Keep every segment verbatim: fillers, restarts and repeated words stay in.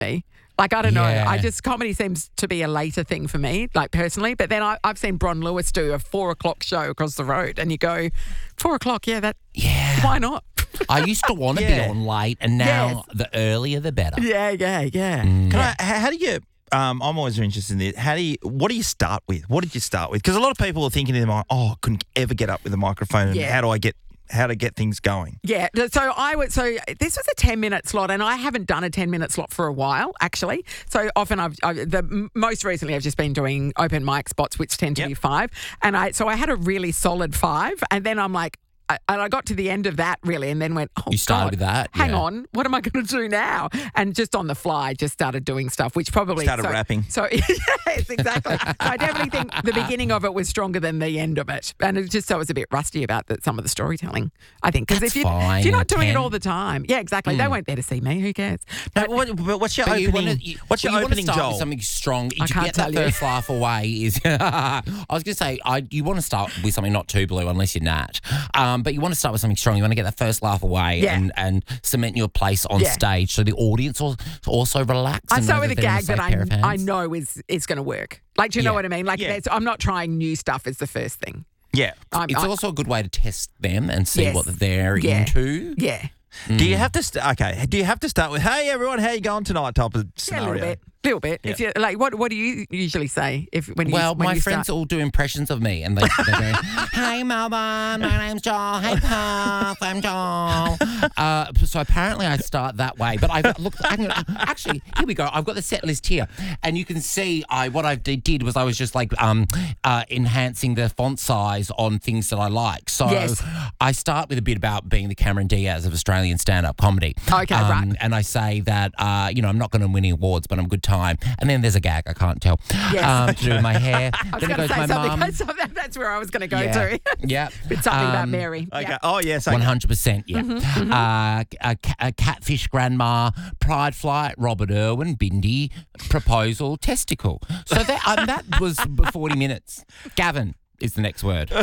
me. Like, I don't Yeah. know. I just, comedy seems to be a later thing for me, like personally. But then I, I've seen Bron Lewis do a four o'clock show across the road and you go, four o'clock, yeah, that, Yeah. why not? I used to want to Yeah. be on late, and now Yes. the earlier the better. yeah, yeah, yeah. Can I, h- how do you? Um, I'm always interested in this. How do you? What do you start with? What did you start with? Because a lot of people are thinking in their mind, "Oh, I couldn't ever get up with a microphone. And Yeah. how do I get? How to get things going?" Yeah, so I would. So this was a ten minute slot, and I haven't done a ten minute slot for a while, actually. So often I've, I've the m- most recently I've just been doing open mic spots, which tend to Yep. be five, and I so I had a really solid five, and then I'm like. I- And I got to the end of that really, and then went, "Oh You started God, with that? Hang Yeah. on, what am I going to do now?" And just on the fly, just started doing stuff, which probably Started so, rapping. So yes, exactly. So I definitely think the beginning of it was stronger than the end of it, and it just so I was a bit rusty about the, some of the storytelling. I think because That's if you fine if you're not at doing it ten. all the time, yeah, exactly. They weren't there to see me. Who cares? But, what, but what's your But you opening? wanna- you- what's your well, you opening, wanna start Joel? with something strong. I to can't get that tell you. first laugh away is. I was going to say, I, you want to start with something not too blue unless you're Nat. Um, but you want to start with something strong. You want to get that first laugh away Yeah. and, and cement your place on Yeah. stage so the audience will also relax. I and start know with a that they're in gag that safe I pair of hands. I know is is going to work. Like, do you know Yeah. what I mean? Like, Yeah. there's- I'm not trying new stuff as the first thing. Yeah. I'm, It's I- also a good way to test them and see Yes. what they're Yeah. into. yeah. Do you have to? St- okay. Do you have to start with, "Hey everyone, how you going tonight?" type of Yeah, a scenario? little bit, little bit. If you like, what what do you usually say if when you Well, when my you friends start? all do impressions of me, and they, they go, "Hey, Melbourne, my name's Joel. Hey, Puff, I'm Joel." Uh, so apparently, I start that way. But I look, I'm gonna, actually, here we go. I've got the set list here, and you can see I what I did, did was I was just like um, uh, enhancing the font size on things that I like. So Yes. I start with a bit about being the Cameron Diaz of Australian stand-up comedy. Okay, right. And I say that uh, you know I'm not going to win any awards, but I'm a good time. And then there's a gag I can't tell. Yes. Um, to do with my hair. I was then it going goes to say my something. mum. something- That's where I was going to go Yeah. to. Yeah. It's something about Um, Mary. Okay. Yeah. Oh yes. Okay. One hundred percent, yeah. Mm-hmm, Uh, a, ca- a catfish grandma, pride flight, Robert Irwin, Bindi, proposal, testicle. So that um, that was forty minutes. Gavin is the next word.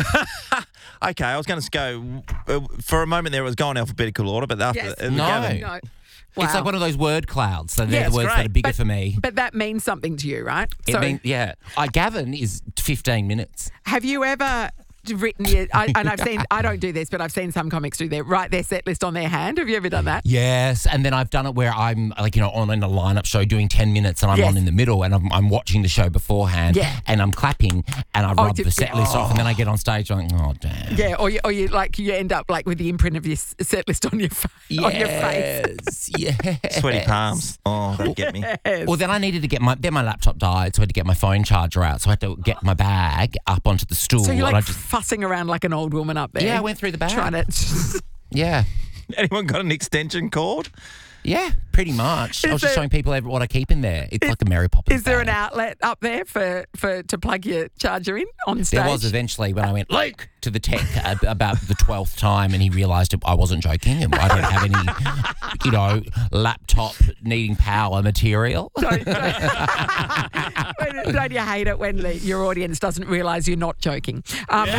Okay. I was going to go uh, for a moment there. It was going alphabetical order, but after Yes. uh, No. Gavin- No. It's Wow. like one of those word clouds. So they're Yes, the words great. that are bigger But- for me. But that means something to you, right? It so mean, yeah. I Gavin is fifteen minutes. have you ever written your, I, and I've seen, I don't do this, but I've seen some comics do their, write their set list on their hand. Have you ever done that? Yes, and then I've done it where I'm like, you know, on in a lineup show doing ten minutes and I'm Yes. on in the middle and I'm, I'm watching the show beforehand Yeah. and I'm clapping and I rub did- the set yeah. list off and then I get on stage and I'm like, oh, damn. Yeah, or you, or you like you end up like with the imprint of your s- set list on your fa- on your face. Yes, yes. Sweaty palms. Oh, that'd get me. Well, then I needed to get my, then my laptop died, so I had to get my phone charger out. So I had to get my bag up onto the stool. So you're and like I just, fussing around like an old woman up there. yeah, I went through the bag. trying to. Yeah. Anyone got an extension cord? Yeah, pretty much. I Is was just there- showing people every- what I keep in there. It's like a Mary Poppins Is there an bag. outlet up there for, for to plug your charger in on stage? There was eventually when I went, Luke, to the tech uh, about the twelfth time and he realised I wasn't joking and I don't have any, you know, laptop needing power material. Don't, don't, don't you hate it when the, your audience doesn't realise you're not joking? Um,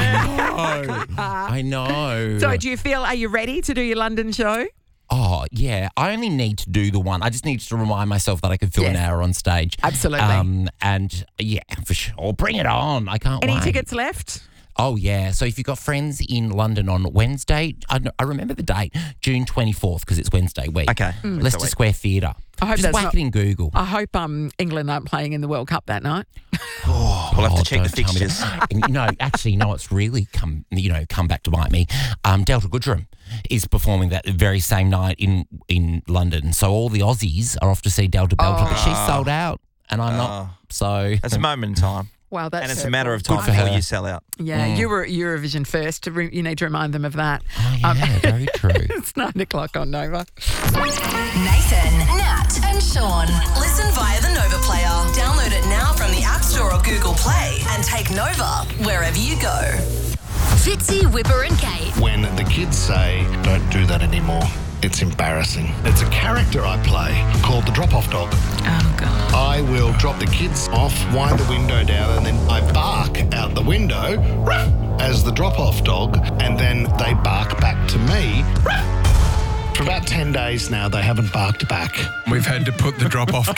I know. So do you feel, are you ready to do your London show? Oh, yeah. I only need to do the one. I just need to remind myself that I can fill an Yes. hour on stage. Absolutely. Um, and, yeah, for sure. Bring it on. I can't Any wait. tickets left? Oh, yeah. So if you've got friends in London on Wednesday, I, I remember the date, June twenty-fourth, because it's Wednesday week. Okay. Mm. Leicester week. Square Theatre. I hope Just that's whack not- it in Google. I hope um, England aren't playing in the World Cup that night. Oh, we'll have to Oh, check the don't tell me fixtures. that. And, you know, actually, you know what's really come, you know, come back to bite me? Um, Delta Goodrem is performing that very same night in in London. So all the Aussies are off to see Delta Belter, but she's sold out and I'm not. So It's a moment in time. Wow, that's And it's so a matter of cool. time Good for before her. you sell out. Yeah, you were at Eurovision first. To re- you need to remind them of that. oh, yeah, Um, very true. It's nine o'clock on Nova. Nathan, Nat, and Sean. Listen via the Nova Player. Download it now from the App Store or Google Play and take Nova wherever you go. Fitzy, Whipper and Kate. When the kids say, don't do that anymore, it's embarrassing. It's a character I play called the drop-off dog. Oh, God. I will drop the kids off, wind the window down, and then I bark out the window as the drop-off dog, and then they bark back to me For about ten days now, they haven't barked back. We've had to put the drop-off